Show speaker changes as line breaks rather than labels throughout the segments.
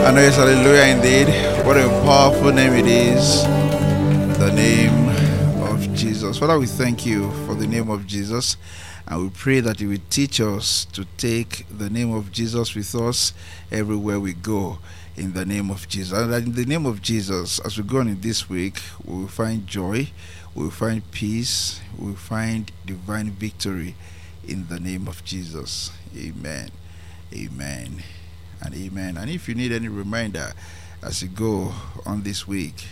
And yes, hallelujah indeed. What a powerful name it is. The name of Jesus. Father, we thank you for the name of Jesus. And we pray that you will teach us to take the name of Jesus with us everywhere we go. In the name of Jesus. And that in the name of Jesus, as we go on in this week, we will find joy, we will find peace, we will find divine victory in the name of Jesus. Amen. Amen. And amen. And if you need any reminder as you go on this week,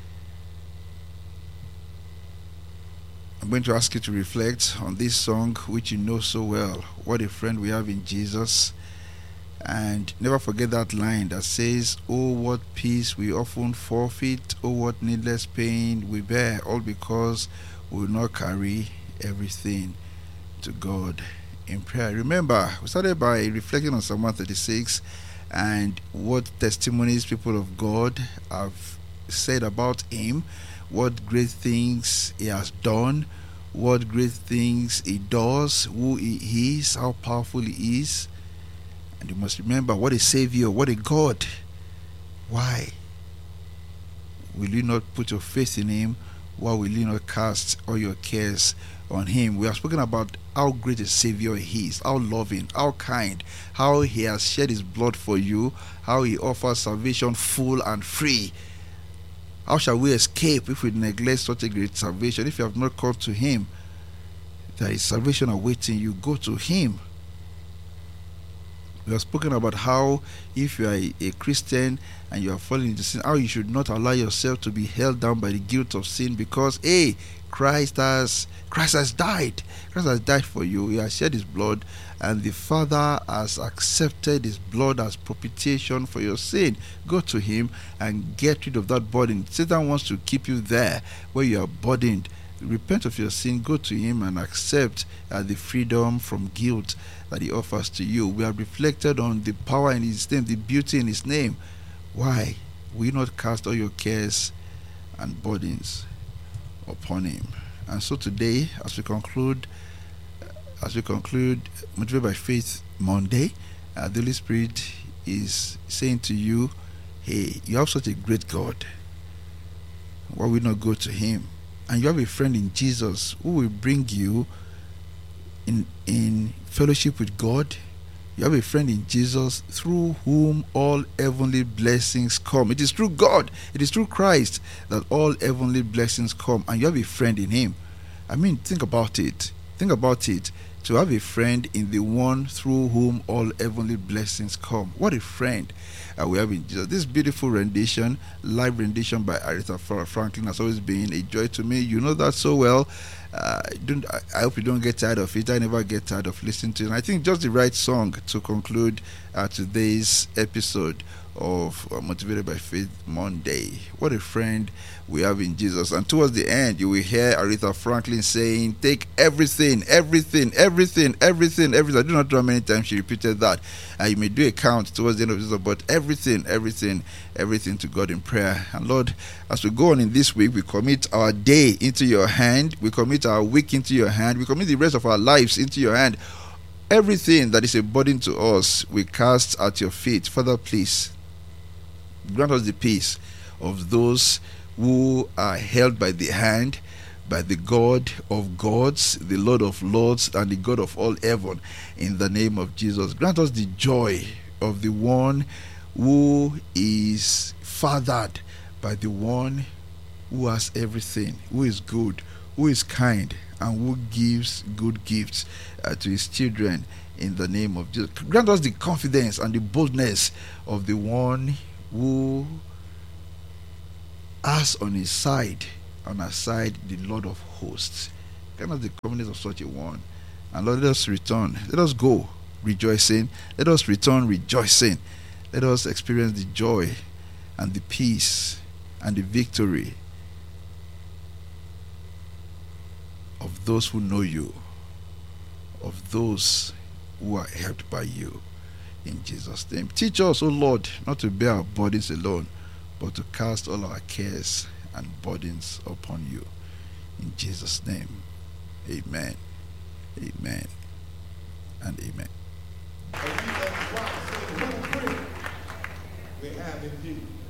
I'm going to ask you to reflect on this song which you know so well. What a friend we have in Jesus. And never forget that line that says, oh, what peace we often forfeit, oh, what needless pain we bear, all because we will not carry everything to God in prayer. Remember, we started by reflecting on Psalm 136 and what testimonies people of God have said about him, what great things he has done, what great things he does, who he is, how powerful he is. And you must remember, what a Savior, what a God. Why will you not put your faith in him? Why will you not cast all your cares on him? We have spoken about how great a Savior he is, how loving, how kind, how he has shed his blood for you, how he offers salvation full and free. How shall we escape if we neglect such a great salvation? If you have not called to him, there is salvation awaiting you. Go to him. We have spoken about how if you are a Christian and you are falling into sin, how you should not allow yourself to be held down by the guilt of sin, because Christ has died. Christ has died for you. He has shed his blood, and the Father has accepted his blood as propitiation for your sin. Go to him and get rid of that burden. Satan wants to keep you there where you are burdened. Repent of your sin, go to him and accept the freedom from guilt that he offers to you. We have reflected on the power in his name, the beauty in his name. Why will you not cast all your cares and burdens upon him? And so today, as we conclude Motivated by Faith Monday, the Holy Spirit is saying to you, hey, you have such a great God. Why will you not go to him? And you have a friend in Jesus who will bring you in fellowship with God. You have a friend in Jesus through whom all heavenly blessings come. It is through God, it is through Christ that all heavenly blessings come. And you have a friend in him. I mean, think about it. Think about it. To have a friend in the one through whom all heavenly blessings come. What a friend we have in Jesus. This beautiful rendition, live rendition by Aretha Franklin, has always been a joy to me. You know that so well. I hope you don't get tired of it. I never get tired of listening to it. And I think just the right song to conclude today's episode of Motivated by Faith Monday. What a friend we have in Jesus. And towards the end, you will hear Aretha Franklin saying, take everything. I do not know how many times she repeated that. You may do a count towards the end of this, but everything to God in prayer. And Lord, as we go on in this week, we commit our day into your hand. We commit our week into your hand. We commit the rest of our lives into your hand. Everything that is a burden to us, we cast at your feet. Father, please grant us the peace of those who are held by the hand by the God of gods, the Lord of lords, and the God of all heaven, in the name of Jesus. Grant us the joy of the one who is fathered by the one who has everything, who is good, who is kind, and who gives good gifts to his children, in the name of Jesus. Grant us the confidence and the boldness of the one who has on our side the Lord of hosts. Grant us the confidence of such a one. And Lord, let us return. Let us go rejoicing. Let us return rejoicing. Let us experience the joy and the peace and the victory of those who know you, of those who are helped by you. In Jesus' name. Teach us, O Lord, not to bear our burdens alone, but to cast all our cares and burdens upon you. In Jesus' name. Amen. Amen. And amen.
we have in you.